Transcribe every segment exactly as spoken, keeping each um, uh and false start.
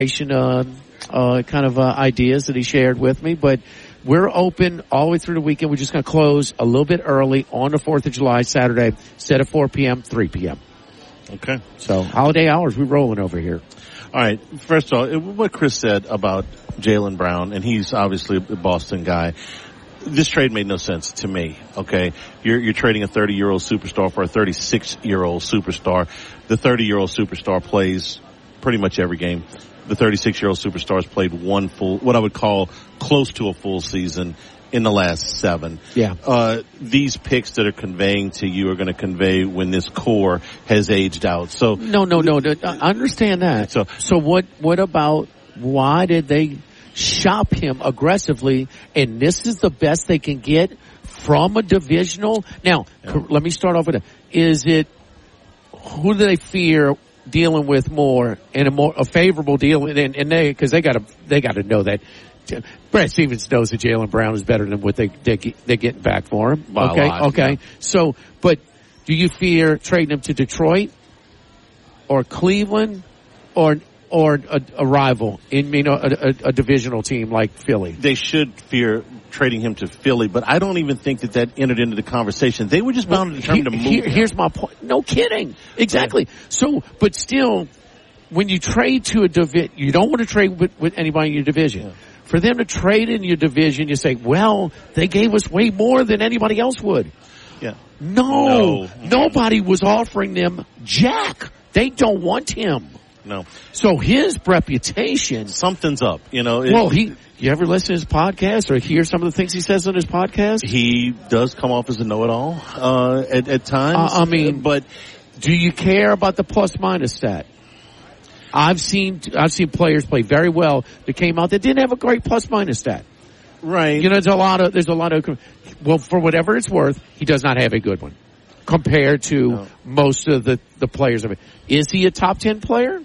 Uh, uh, kind of uh, ideas that he shared with me, but we're open all the way through the weekend. We're just going to close a little bit early on the fourth of July, Saturday, instead of four p.m., three p.m. Okay. So holiday hours, we're rolling over here. All right. First of all, what Chris said about Jaylen Brown, and he's obviously a Boston guy. This trade made no sense to me. Okay, you're you're trading a thirty-year-old superstar for a thirty-six-year-old superstar. The thirty-year-old superstar plays pretty much every game. The thirty-six-year-old superstar has played one full, what I would call close to a full season in the last seven. Yeah. Uh, these picks that are conveying to you are going to convey when this core has aged out. So no, no, no. I understand that. So, so what? What about? Why did they shop him aggressively? And this is the best they can get from a divisional. Now, yeah. Let me start off with it. Is it who do they fear dealing with more and a more a favorable deal, and, and they because they got to they got to know that Brad Stevens knows that Jaylen Brown is better than what they they they're getting back for him. By okay, lot, okay. Yeah. So, but do you fear trading him to Detroit or Cleveland or or a, a rival in you know a, a, a divisional team like Philly? They should fear trading him to Philly, but I don't even think that that entered into the conversation. They were just bound well, and determined he, to move. Here, here's my point. No kidding. Exactly. Yeah. So, but still, when you trade to a division, you don't want to trade with, with anybody in your division. Yeah. For them to trade in your division, you say, well, they gave us way more than anybody else would. Yeah. No, no. Nobody was offering them jack. They don't want him. No. So his reputation. Something's up, you know. It, well, he, you ever listen to his podcast or hear some of the things he says on his podcast? He does come off as a know-it-all, uh, at, at times. Uh, I mean, but do you care about the plus minus stat? I've seen, I've seen players play very well that came out that didn't have a great plus minus stat. Right. You know, there's a lot of, there's a lot of, well, for whatever it's worth, he does not have a good one compared to no. most of the, the players of it. Is he a top ten player?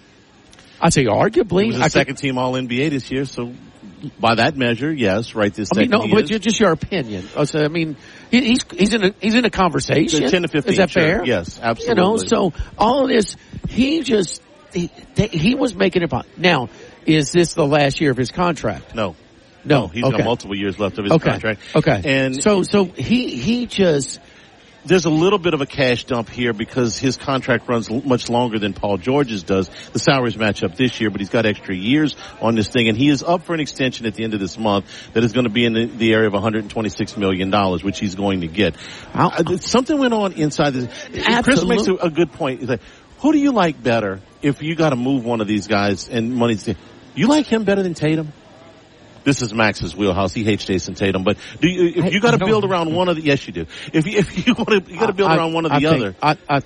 I'd say arguably. He was a I second could, team All N B A this year, so by that measure, yes, right this I mean, second no, but is. just your opinion. Also, I mean, he, he's, he's in a, he's in a conversation. ten to fifteen. Is that sure. fair? Yes, absolutely. You know, so all of this, he just, he, he was making it about. Now, is this the last year of his contract? No. No. no he's okay. got multiple years left of his okay. contract. Okay. And so, so he, he just, there's a little bit of a cash dump here because his contract runs l- much longer than Paul George's does. The salaries match up this year, but he's got extra years on this thing, and he is up for an extension at the end of this month that is going to be in the, the area of one hundred twenty-six million dollars, which he's going to get. Uh, something went on inside this. Absolutely. Chris makes a, a good point. He's like, who do you like better if you got to move one of these guys and money's you like him better than Tatum? This is Max's wheelhouse. He hates Jason Tatum, but do you, if you got to build around one of the, yes you do. If you, if you want to, you got to build I, around one of I the think, other. I, I,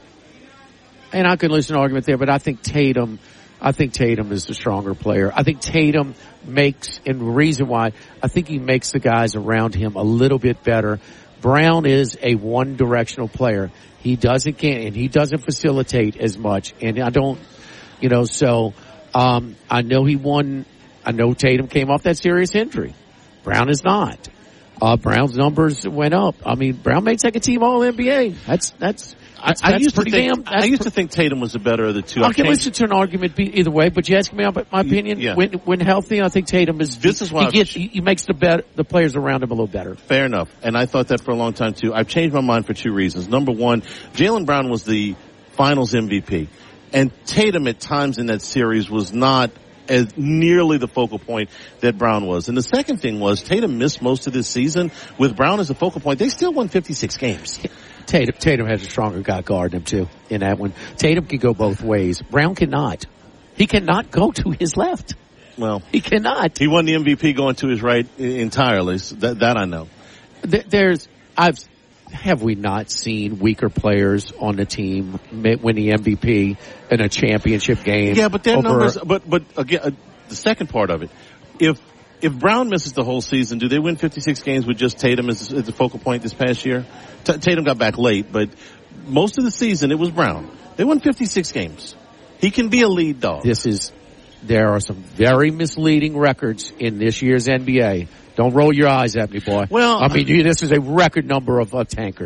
and I could listen to an argument there, but I think Tatum, I think Tatum is the stronger player. I think Tatum makes, and the reason why, I think he makes the guys around him a little bit better. Brown is a one-directional player. He doesn't can, and he doesn't facilitate as much, and I don't, you know, so, um, I know he won. I know Tatum came off that serious injury. Brown is not. Uh, Brown's numbers went up. I mean, Brown made second team All N B A. That's, that's, that's, I, I that's used pretty to think, damn, that's I used pre- to think Tatum was the better of the two. I can listen to an argument be either way, but you ask me my opinion. Yeah. When, when healthy, I think Tatum is, this he, is why he gets, he, he makes the better, the players around him a little better. Fair enough. And I thought that for a long time too. I've changed my mind for two reasons. Number one, Jaylen Brown was the finals M V P. And Tatum at times in that series was not as nearly the focal point that Brown was. And the second thing was Tatum missed most of this season. With Brown as the focal point, they still won fifty-six games. Tatum, Tatum has a stronger guy guarding him too in that one. Tatum can go both ways. Brown cannot. He cannot go to his left. Well, he cannot. He won the M V P going to his right entirely. So that, that I know. There's, I've, have we not seen weaker players on the team win the M V P in a championship game? Yeah, but their over, numbers, but, but again, uh, the second part of it, if, if Brown misses the whole season, do they win fifty-six games with just Tatum as, as the focal point this past year? T- Tatum got back late, but most of the season it was Brown. They won fifty-six games. He can be a lead dog. This is, there are some very misleading records in this year's N B A. Don't roll your eyes at me, boy. Well, I mean, this is a record number of uh, tankers.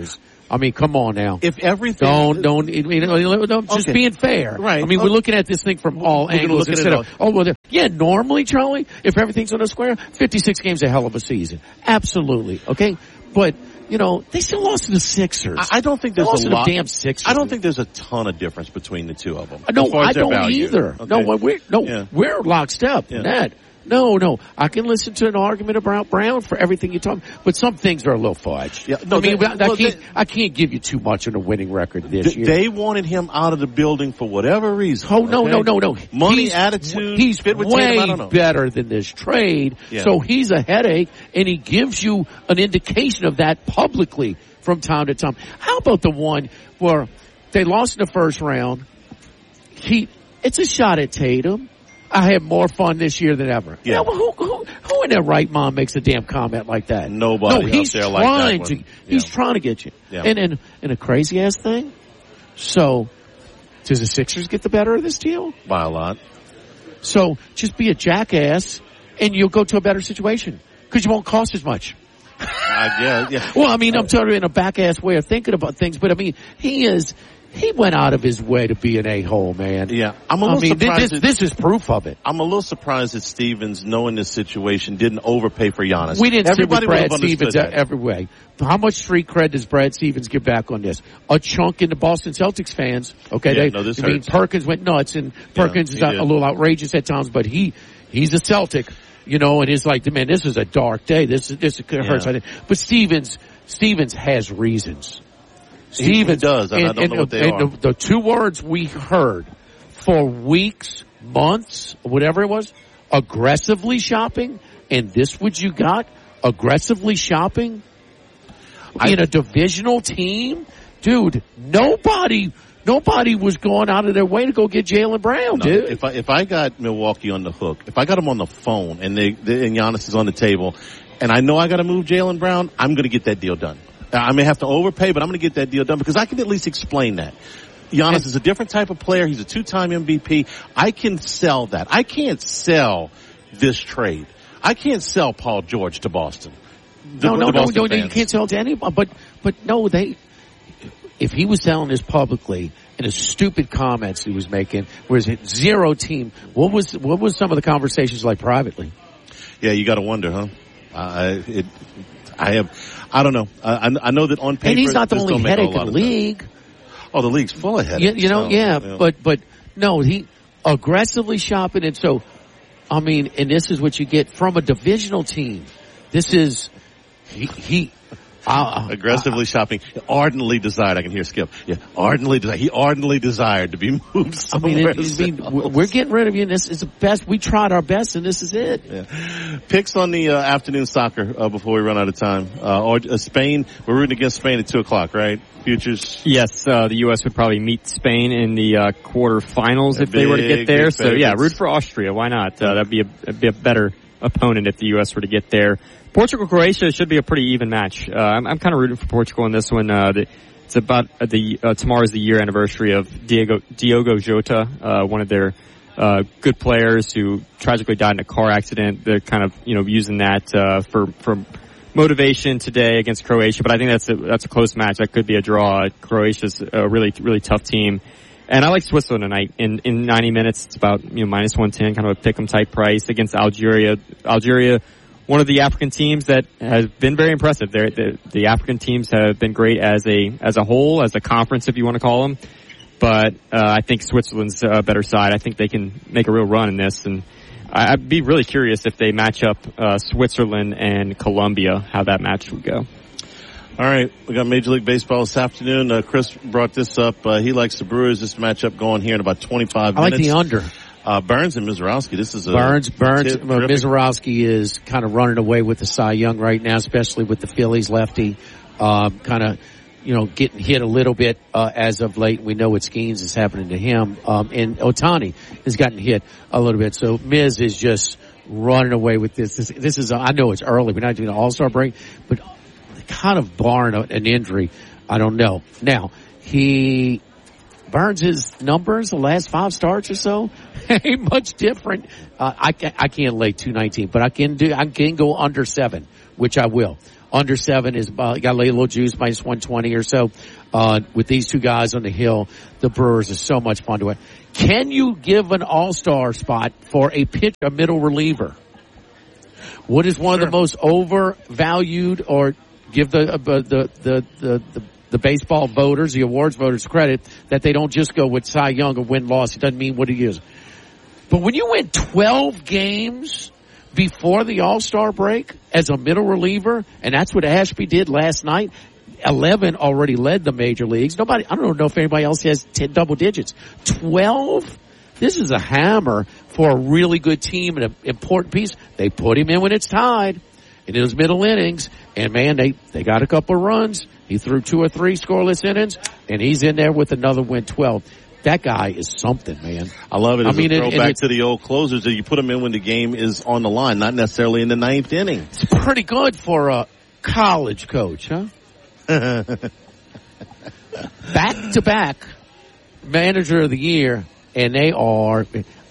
I mean, come on now. If everything don't don't you know, don't just okay. being fair, right? I mean, okay. we're looking at this thing from all we're angles instead of oh well, yeah. Normally, Charlie, if everything's on a square, fifty-six games a hell of a season, absolutely, okay. But you know, they still lost to the Sixers. I, I don't think there's they a lot. The damn Sixers. I don't think there's a ton of difference between the two of them. No, I don't value. either. Okay. No, we're no, yeah. we're lockstep in yeah. that. No, no. I can listen to an argument about Brown for everything you talk, but some things are a little fudged. Yeah, no, I mean, they, I, I well, can't. they, I can't give you too much on a winning record this th- year. They wanted him out of the building for whatever reason. Oh no, okay? no, no, no. Money, he's, attitude. He's fit with way Tatum, I don't know. better than this trade. Yeah. So he's a headache, and he gives you an indication of that publicly from time to time. How about the one where they lost in the first round? He, it's a shot at Tatum. I had more fun this year than ever. Yeah. Now, who, who, who in their right mind makes a damn comment like that? Nobody No, he's out there trying like that to. He's yeah. trying to get you. Yeah. And and and a crazy ass thing. So, does the Sixers get the better of this deal? By a lot. So just be a jackass, and you'll go to a better situation because you won't cost as much. I guess. Yeah. Well, I mean, I'm sort of in a back ass way of thinking about things, but I mean, he is. He went out of his way to be an a-hole, man. Yeah, I'm a little I mean, surprised. This, that, this is proof of it. I'm a little surprised that Stevens, knowing this situation, didn't overpay for Giannis. We didn't Everybody sit with Brad would have Stevens that. every way. How much street cred does Brad Stevens give back on this? A chunk in the Boston Celtics fans. Okay, yeah, they. No, this I mean, hurts. Perkins went nuts, and Perkins yeah, is a little outrageous at times, but he he's a Celtic, you know, and it's like, man, this is a dark day. This is this hurts. Yeah. But Stevens Stevens has reasons. Stevens does, and, and I don't and, know what they and are. The, the two words we heard for weeks, months, whatever it was, aggressively shopping, and this what you got? Aggressively shopping I, in a divisional team? Dude, nobody nobody was going out of their way to go get Jaylen Brown, no, dude. If I if I got Milwaukee on the hook, if I got them on the phone and they, they and Giannis is on the table, and I know I got to move Jaylen Brown, I'm going to get that deal done. I may have to overpay, but I'm going to get that deal done because I can at least explain that. Giannis and, is a different type of player. He's a two-time M V P. I can sell that. I can't sell this trade. I can't sell Paul George to Boston. The, no, no, the no, Boston no, no, you can't sell it to anybody. But, but no, they, if he was selling this publicly in his stupid comments he was making, whereas zero team, what was, what was some of the conversations like privately? Yeah, you got to wonder, huh? Uh, it, I have, I don't know. I, I know that on paper, and he's not the this only don't make a headache lot in of the league. sense. Oh, the league's full of headaches. You, you know, so, yeah, you know. but but no, he aggressively shopping, and so I mean, and this is what you get from a divisional team. This is he. he uh, aggressively uh, shopping, ardently desired. I can hear Skip. Yeah, ardently desired. He ardently desired to be moved somewhere. I mean, it, I mean we're getting rid of you, and this is the best. We tried our best, and this is it. Yeah. Picks on the uh, afternoon soccer uh, before we run out of time. Uh, or uh, Spain, we're rooting against Spain at two o'clock, right? Futures. Yes, uh, the U S would probably meet Spain in the uh, quarterfinals yeah, if they were to get there. So yeah, favorites. root for Austria. Why not? Uh, that'd be a, that'd be a better opponent if the U S were to get there. Portugal Croatia should be a pretty even match. Uh, I'm, I'm kind of rooting for Portugal in this one. Uh, the, it's about uh, the uh, tomorrow's the year anniversary of Diego Diogo Jota, uh, one of their uh, good players who tragically died in a car accident. They're kind of you know using that uh, for for motivation today against Croatia. But I think that's a that's a close match. That could be a draw. Croatia's a really really tough team. And I like Switzerland tonight. In in ninety minutes, it's about you know minus one ten, kind of a pick'em type price against Algeria. Algeria, one of the African teams that has been very impressive. They're, the the African teams have been great as a as a whole, as a conference, if you want to call them. But uh, I think Switzerland's a better side. I think they can make a real run in this, and I'd be really curious if they match up uh, Switzerland and Colombia, how that match would go. All right, we got Major League Baseball this afternoon. Uh, Chris brought this up. Uh, he likes the Brewers. This matchup going here in about twenty-five I minutes. like the under. Uh, Burns and Mizorowski. This is a Burns. Burns. tip, Well, Mizorowski is kind of running away with the Cy Young right now, especially with the Phillies lefty. Um, kind of, you know, getting hit a little bit uh, as of late. We know what Skeens is happening to him. Um, and Ohtani has gotten hit a little bit. So Miz is just running away with this. This, this is. A, I know it's early. We're not doing an All-Star break, but kind of barring an injury, I don't know. Now he. Burns' his numbers the last five starts or so ain't much different. Uh, I can I can't lay two nineteen, but I can do I can go under seven, which I will. under seven is uh, got a little juice, minus one twenty or so. Uh, with these two guys on the hill, the Brewers is so much fun to win. Can you give an all-star spot for a pitch, a middle reliever? What is one sure. of the most overvalued, or give the, uh, the, the, the, the, the baseball voters, the awards voters credit that they don't just go with Cy Young or win-loss. It doesn't mean what he is. But when you win twelve games before the All-Star break as a middle reliever, and that's what Ashby did last night, eleven already led the major leagues. Nobody, I don't know if anybody else has ten double digits. twelve? This is a hammer for a really good team and an important piece. They put him in when it's tied in those middle innings, and man, they, they got a couple of runs. He threw two or three scoreless innings, and he's in there with another win, twelve. That guy is something, man. I love it. As I mean, a throwback it, to the old closers that you put them in when the game is on the line, not necessarily in the ninth inning. It's pretty good for a college coach, huh? Back to back manager of the year, and they are,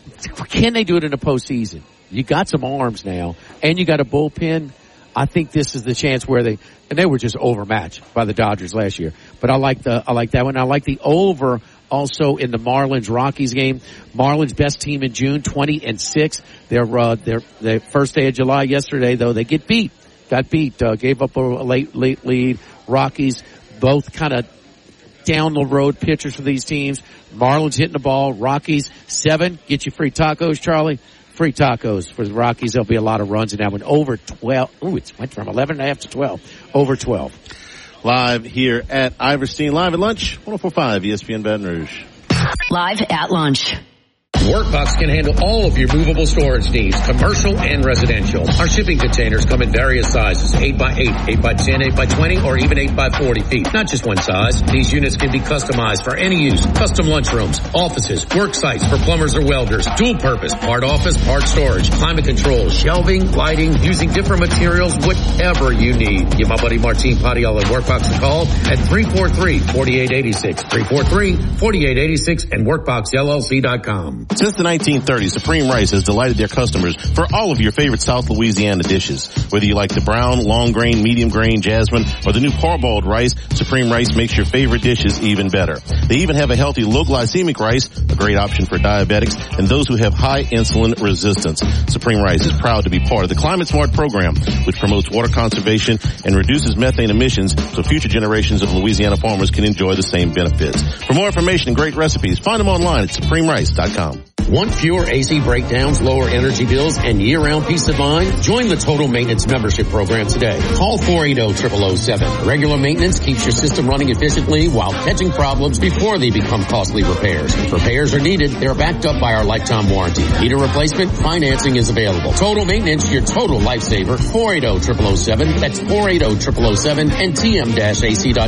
can they do it in the postseason? You got some arms now, and you got a bullpen. I think this is the chance where they, and they were just overmatched by the Dodgers last year. But I like the, I like that one. I like the over also in the Marlins Rockies game. Marlins best team in June, twenty and six. Their, uh, their, their first day of July yesterday, though, they get beat. Got beat, uh, gave up a late, late lead. Rockies, both kind of down the road pitchers for these teams. Marlins hitting the ball. Rockies, seven. Get you free tacos, Charlie. Free tacos for the Rockies. There'll be a lot of runs in that one. Over twelve. Ooh, it went from eleven and a half to twelve. Over twelve. Live here at Iverstein, live at lunch, one oh four point five E S P N Baton Rouge. Live at lunch. Workbox can handle all of your movable storage needs, commercial and residential. Our shipping containers come in various sizes, eight by eight, eight by ten, eight by twenty, or even eight by forty feet. Not just one size. These units can be customized for any use. Custom lunchrooms, offices, work sites for plumbers or welders, dual purpose, part office, part storage, climate control, shelving, lighting, using different materials, whatever you need. Give my buddy Martin Padial at Workbox a call at three four three, four eight eight six, three four three, four eight eight six, and workbox L L C dot com. Since the nineteen thirties, Supreme Rice has delighted their customers for all of your favorite South Louisiana dishes. Whether you like the brown, long grain, medium grain, jasmine, or the new parboiled rice, Supreme Rice makes your favorite dishes even better. They even have a healthy low glycemic rice, a great option for diabetics and those who have high insulin resistance. Supreme Rice is proud to be part of the Climate Smart program, which promotes water conservation and reduces methane emissions so future generations of Louisiana farmers can enjoy the same benefits. For more information and great recipes, find them online at supreme rice dot com. Want fewer A C breakdowns, lower energy bills, and year-round peace of mind? Join the Total Maintenance Membership Program today. Call four eight zero, zero zero zero seven. Regular maintenance keeps your system running efficiently while catching problems before they become costly repairs. If repairs are needed, they're backed up by our lifetime warranty. Need a replacement? Financing is available. Total Maintenance, your total lifesaver. four eight zero, zero zero zero seven. That's four eight zero, zero zero zero seven and T M A C dot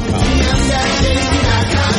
com.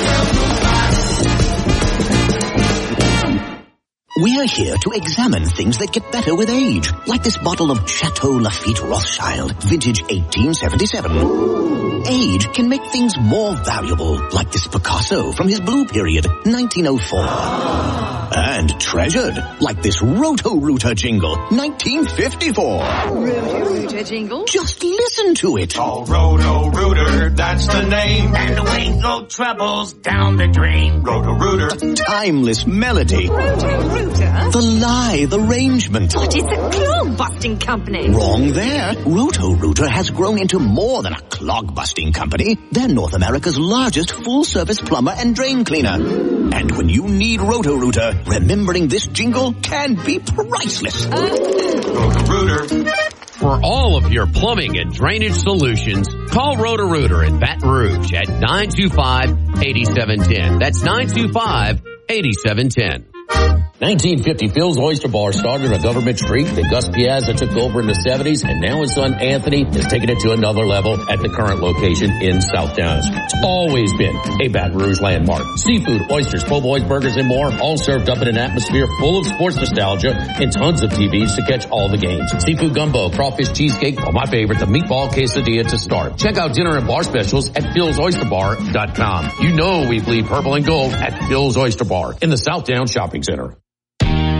We're here to examine things that get better with age, like this bottle of Chateau Lafite Rothschild, vintage eighteen seventy-seven. Age can make things more valuable, like this Picasso from his Blue Period, nineteen oh four. And treasured, like this Roto-Rooter jingle, nineteen fifty-four. Roto-Rooter jingle? Just listen to it. Oh, Roto-Rooter, that's the name. And away go troubles down the drain. Roto-Rooter. Timeless melody. Roto-Rooter? The lithe arrangement. But it's a clog-busting company. Wrong there. Roto-Rooter has grown into more than a clog-busting company. They're North America's largest full-service plumber and drain cleaner. And when you need Roto-Rooter, remembering this jingle can be priceless. Uh. Roto-Rooter. For all of your plumbing and drainage solutions, call Roto-Rooter in Baton Rouge at nine two five, eight seven one zero. That's nine two five, eight seven one zero. nineteen fifty, Phil's Oyster Bar started on Government Street that Gus Piazza took over in the seventies, and now his son Anthony has taken it to another level at the current location in South Downs. It's always been a Baton Rouge landmark. Seafood, oysters, po' boys, burgers, and more, all served up in an atmosphere full of sports nostalgia and tons of T Vs to catch all the games. Seafood gumbo, crawfish cheesecake, or my favorite, the meatball quesadilla to start. Check out dinner and bar specials at phils oyster bar dot com. You know we bleed purple and gold at Phil's Oyster Bar in the South Downs Shopping Center.